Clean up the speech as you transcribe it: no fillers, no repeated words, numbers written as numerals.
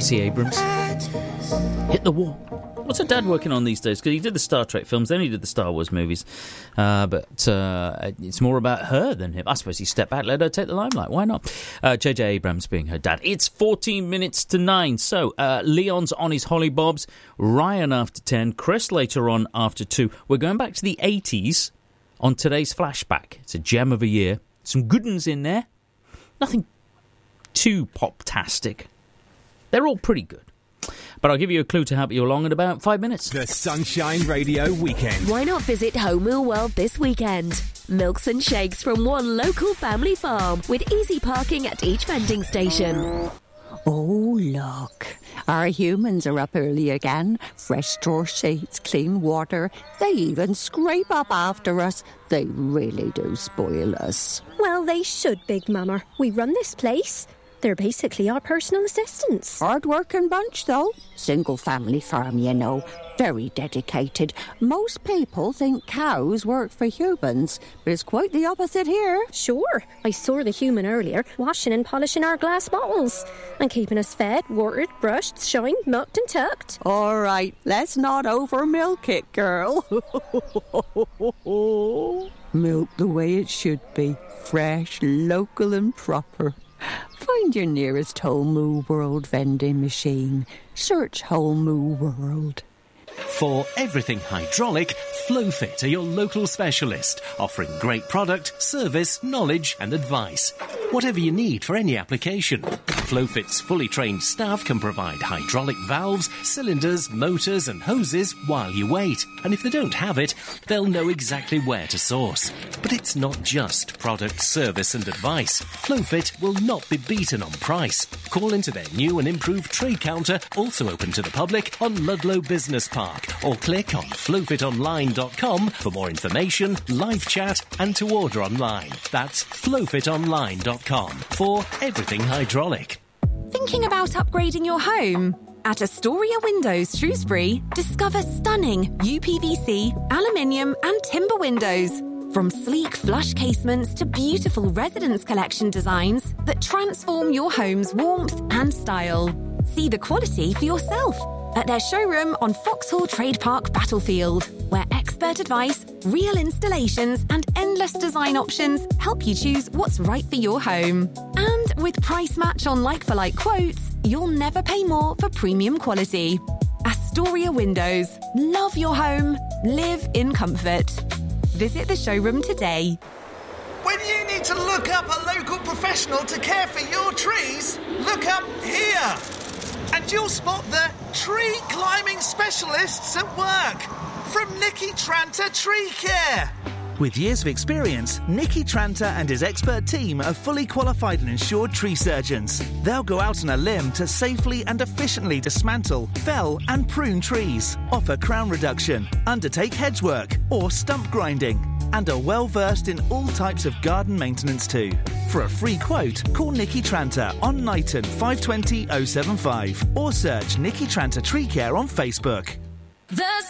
Stacey Abrams. Hit the wall. What's her dad working on these days? Because he did the Star Trek films, then he did the Star Wars movies. But it's more about her than him. I suppose he stepped back, let her take the limelight. Why not? J.J. Abrams being her dad. It's 14 minutes to 9. So Leon's on his holly bobs. Ryan after 10. Chris later on after 2. We're going back to the 80s on today's flashback. It's a gem of a year. Some good ones in there. Nothing too pop-tastic. They're all pretty good. But I'll give you a clue to help you along in about 5 minutes. The Sunshine Radio Weekend. Why not visit Homemoor World this weekend? Milks and shakes from one local family farm with easy parking at each vending station. Oh, look. Our humans are up early again. Fresh straw sheets, clean water. They even scrape up after us. They really do spoil us. Well, they should, Big Mama. We run this place. They're basically our personal assistants. Hard-working bunch, though. Single-family farm, you know. Very dedicated. Most people think cows work for humans, but it's quite the opposite here. Sure. I saw the human earlier, washing and polishing our glass bottles and keeping us fed, watered, brushed, shined, milked and tucked. All right, let's not over-milk it, girl. Milk the way it should be. Fresh, local and proper. Find your nearest Homemoor World vending machine. Search Homemoor World. For everything hydraulic, Flowfit are your local specialist, offering great product, service, knowledge and advice. Whatever you need for any application. Flowfit's fully trained staff can provide hydraulic valves, cylinders, motors and hoses while you wait. And if they don't have it, they'll know exactly where to source. But it's not just product, service and advice. Flowfit will not be beaten on price. Call into their new and improved trade counter, also open to the public, on Ludlow Business Park, or click on flowfitonline.com for more information, live chat and to order online. That's flowfitonline.com for everything hydraulic. Thinking about upgrading your home? At Astoria Windows Shrewsbury, discover stunning UPVC, aluminium and timber windows. From sleek flush casements to beautiful residence collection designs that transform your home's warmth and style. See the quality for yourself at their showroom on Foxhall Trade Park Battlefield, where expert advice, real installations and endless design options help you choose what's right for your home. And with price match on like-for-like quotes, you'll never pay more for premium quality. Astoria Windows. Love your home. Live in comfort. Visit the showroom today. When you need to look up a local professional to care for your trees, look up here. And you'll spot the tree climbing specialists at work from Nicky Tranter Tree Care. With years of experience, Nicky Tranter and his expert team are fully qualified and insured tree surgeons. They'll go out on a limb to safely and efficiently dismantle, fell and prune trees, offer crown reduction, undertake hedge work or stump grinding, and are well versed in all types of garden maintenance too. For a free quote, call Nicky Tranter on Knighton 520 075 or search Nicky Tranter Tree Care on Facebook. The